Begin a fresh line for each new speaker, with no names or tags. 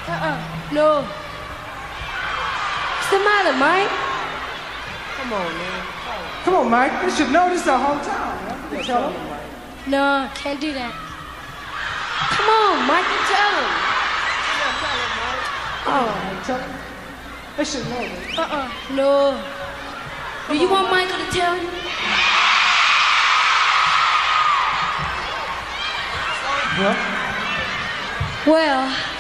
No. What's the matter, Mike?
Come on, man.
Come on, Mike. You should know this is our hometown. Man. You tell him.
No, can't do that. Come on, Mike, you tell him.
Oh, tell him. They should know this.
No. Do you want Michael to tell you?
What?
Well,